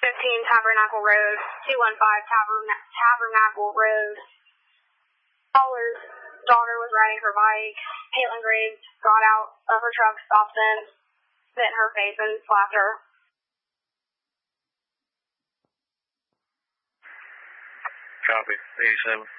Tabernacle Road, 215 Tabernacle Road. Caller's daughter was riding her bike. Caitlin Graves got out of her truck, stopped them, spit in her face, and slapped her. Copy. 87.